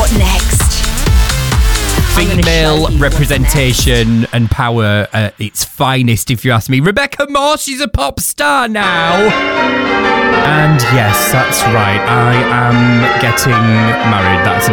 What next? Female representation and power at its finest, if you ask me. Rebecca Moore, she's a pop star now. And yes, that's right. I am getting married. That's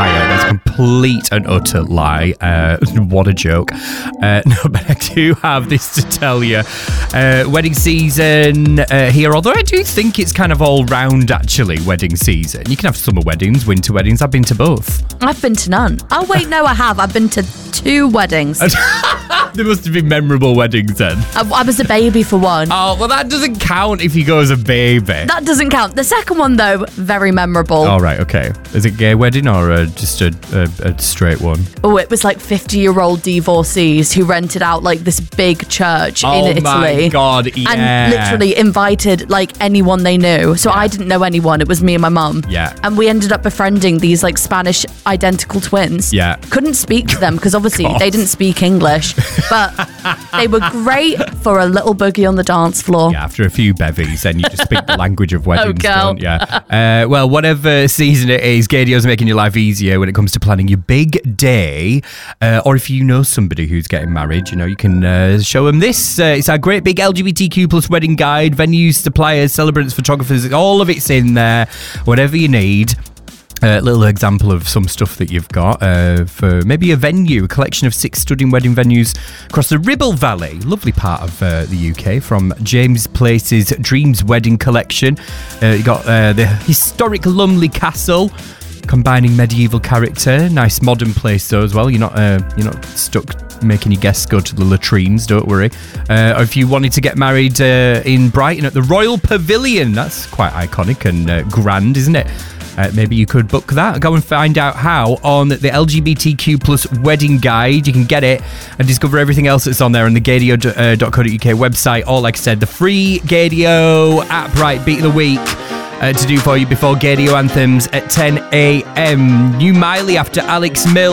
a complete and utter lie. What a joke. No, but I do have this to tell you. Wedding season here, although I do think it's kind of all round, actually, wedding season. You can have summer weddings, winter weddings. I've been to both. I've been to none. Oh, wait, no, I have. I've been to 2 weddings. There must have been memorable weddings then. I was a baby for one. Oh, well, that doesn't count if you go as a baby. That doesn't count. The second one, though, very memorable. All right, okay. Is it a gay wedding or just a straight one? Oh, it was like 50-year-old divorcees who rented out like this big church in Italy. Oh my God, yeah. And literally invited like anyone they knew. So I didn't know anyone. It was me and my mum. Yeah. And we ended up befriending these like Spanish identical twins. Yeah. Couldn't speak to them because obviously they didn't speak English. But they were great for a little boogie on the dance floor. Yeah, after a few bevies, then you just speak the language of weddings, girl. don't you? Well, whatever season it is, Gadio's making your life easier when it comes to planning your big day. Or if you know somebody who's getting married, you know, you can show them this. It's our great big LGBTQ plus wedding guide. Venues, suppliers, celebrants, photographers, all of it's in there. Whatever you need. A little example of some stuff that you've got for maybe a venue, a collection of 6 stunning wedding venues across the Ribble Valley, lovely part of the UK, from James Place's Dreams Wedding Collection. You got the historic Lumley Castle, combining medieval character, nice modern place though as well. You're not stuck making your guests go to the latrines, don't worry. Or if you wanted to get married in Brighton at the Royal Pavilion, that's quite iconic and grand, isn't it? Maybe you could book that. Go and find out how on the LGBTQ plus wedding guide. You can get it and discover everything else that's on there on the gadio.co.uk website. Or like I said, the free Gadio app, right, beat of the week to do for you before Gadio Anthems at 10 a.m. New Miley after Alex Mills.